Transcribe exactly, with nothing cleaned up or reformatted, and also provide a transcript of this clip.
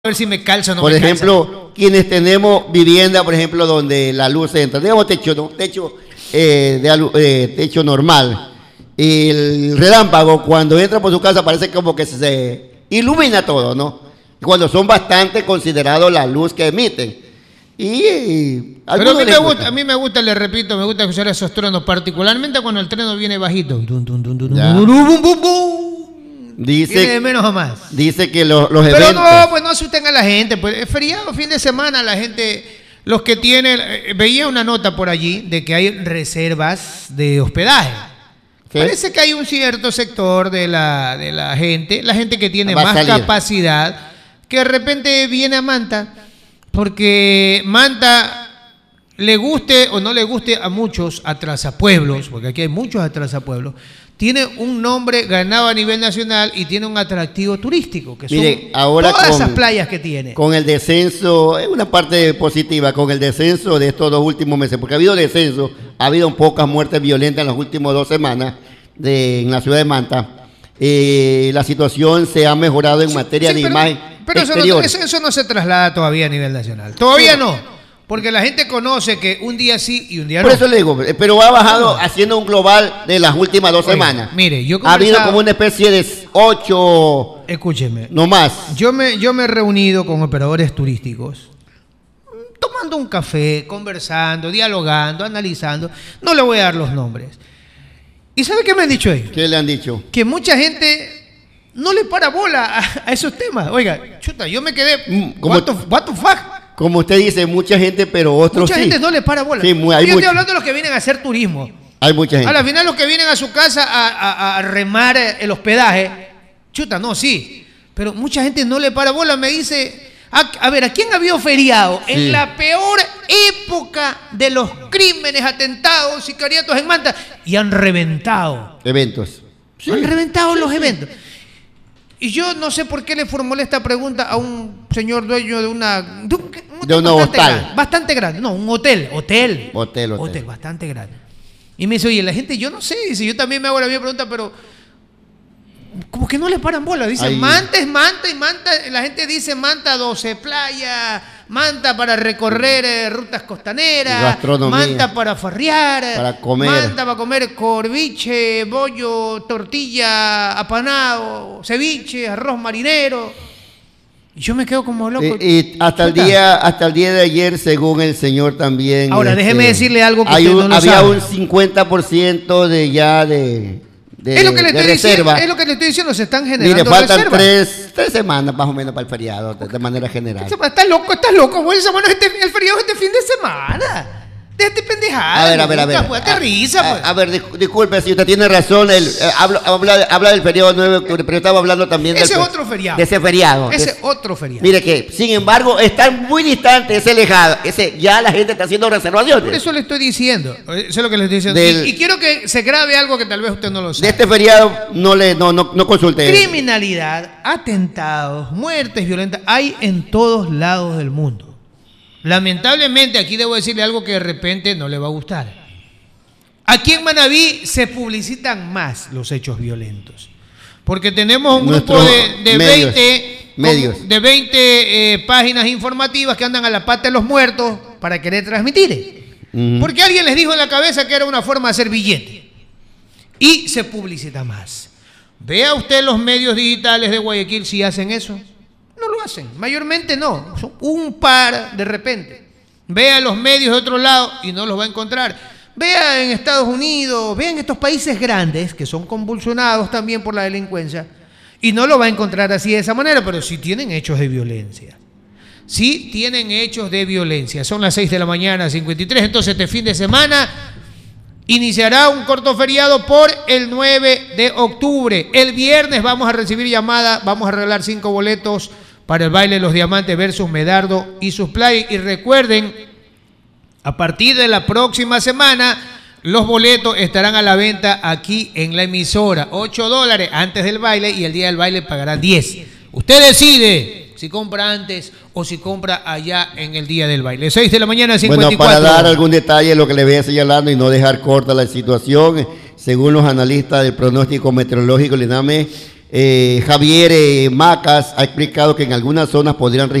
A ver si me calza o no Por me ejemplo, calza. quienes tenemos vivienda, por ejemplo, donde la luz entra, tenemos techo, ¿no? techo, eh, de alu- eh, techo normal. Y el relámpago, cuando entra por su casa, parece como que se ilumina todo, ¿no? Cuando son bastante considerados la luz que emiten. Y, y Pero a mí, me gusta, a mí me gusta, le repito, me gusta escuchar esos truenos, particularmente cuando el trueno viene bajito. Dun, dun, dun, dun, Ya. dun, dun, bum, bum, bum. Dice, Viene de menos a más. dice que lo- los Pero eventos... no, pues no asusten a la gente. Pues es feriado, fin de semana, la gente, los que tienen, eh, veía una nota por allí de que hay reservas de hospedaje. ¿Qué? Parece que hay un cierto sector de la, de la gente, la gente que tiene Va a más salir. capacidad, que de repente viene a Manta, porque Manta le guste o no le guste a muchos atrasapueblos, porque aquí hay muchos atrasapueblos, tiene un nombre ganado a nivel nacional y tiene un atractivo turístico, que Mire, son ahora todas con- esas playas que tiene. Con el descenso, es una parte positiva, con el descenso de estos dos últimos meses, porque ha habido descenso, ha habido pocas muertes violentas en las últimas dos semanas de, en la ciudad de Manta. Eh, la situación se ha mejorado en Sí, materia sí, de pero, imagen pero eso, no, exterior. eso- eso no se traslada todavía a nivel nacional. Todavía no. Porque la gente conoce que un día sí y un día Por no. eso le digo, eh, pero ha bajado haciendo un global de las últimas dos Oiga, semanas. mire, yo ha habido conversaba- como una especie de ocho, Escúcheme. no más. Yo me, yo me he reunido con operadores turísticos, tomando un café, conversando, dialogando, analizando. No le voy a dar los nombres. ¿Y sabe qué me han dicho ellos? ¿Qué le han dicho? Que mucha gente no le para bola a, a esos temas. Oiga, chuta, yo me quedé. Mm, ¿cómo- What the, what the fuck? Como usted dice, mucha gente, pero otros Mucha sí. gente no le para bola. Sí, muy- hay Yo estoy mucho. hablando de los que vienen a hacer turismo. Hay mucha gente. A la final los que vienen a su casa a, a- a remar el hospedaje, chuta, no, sí. Pero mucha gente no le para bola, me dice, a, a ver, ¿a quién ha habido feriado? Sí. En la peor época de los crímenes, atentados, sicariatos en Manta, y han reventado. Eventos. Sí. Han reventado los eventos. Y yo no sé por qué le formulé esta pregunta a un señor dueño de una... De un, un De hotel una bastante hostal. grande, bastante grande. No, un hotel, hotel. Hotel, hotel. Hotel, bastante grande. Y me dice, oye, la gente, yo no sé, dice, yo también me hago la misma pregunta, pero como que no le paran bola. Dicen, Ahí. Manta es Manta y Manta, la gente dice Manta doce playa, Manta para recorrer eh, rutas costaneras, Gastronomía. Manta para farrear, Para comer. Manta para comer corviche, bollo, tortilla, apanado, ceviche, arroz marinero. Y yo me quedo como loco. Y, y hasta el Chuta. día hasta el día de ayer, según el señor también. Ahora, déjeme decirle algo que hay usted un- no lo había sabe. un cincuenta por ciento de ya de, de, es lo que le de estoy diciendo, reserva. es lo que le estoy diciendo, se están generando Mire, faltan reservas. tres, tres semanas más o menos para el feriado, de, de manera general. Estás loco, estás loco, güey. Esa mano es este- el feriado es este fin de semana. Déjate pendejada. A ver, a ver, a ver. Pues, te risa, a, pues. a ver, dis- disculpe si usted tiene razón. El, eh, habla, habla, habla del feriado nueve de octubre, pero estaba hablando también Ese del es otro feriado. de ese feriado. Ese Es- otro feriado. Mire que, sin embargo, está muy distante, ese lejado. Ese, ya la gente está haciendo reservaciones. Por eso le estoy diciendo. Eso es lo que le estoy diciendo. Del- Y, y quiero que se grabe algo que tal vez usted no lo De sabe. este feriado no le no, no, no consulte. Criminalidad, atentados, muertes violentas, hay en todos lados del mundo. Lamentablemente, aquí debo decirle algo que de repente no le va a gustar. Aquí en Manabí se publicitan más los hechos violentos. Porque tenemos un grupo Nuestros de, de medios, veinte, medios. con- de veinte eh, páginas informativas que andan a la pata de los muertos para querer transmitir. Ujú. Porque alguien les dijo en la cabeza que era una forma de hacer billete. Y se publicita más. Vea usted los medios digitales de Guayaquil si hacen eso. No lo hacen, mayormente no, son un par de repente. Vea los medios de otro lado y no los va a encontrar. Vea en Estados Unidos, vea en estos países grandes que son convulsionados también por la delincuencia y no lo va a encontrar así de esa manera, pero sí tienen hechos de violencia. Sí tienen hechos de violencia. Son las seis de la mañana, cincuenta y tres, entonces este fin de semana iniciará un corto feriado por el nueve de octubre. El viernes vamos a recibir llamada, vamos a regalar cinco boletos para el baile de los diamantes versus Medardo y sus playas. Y recuerden, a partir de la próxima semana, los boletos estarán a la venta aquí en la emisora. ocho dólares antes del baile y el día del baile pagarán diez. Usted decide si compra antes o si compra allá en el día del baile. seis de la mañana, cincuenta y Bueno, cuatro. para dar algún detalle de lo que le voy señalando y no dejar corta la situación, según los analistas del pronóstico meteorológico, el INAME Eh, Javier eh, Macas ha explicado que en algunas zonas podrían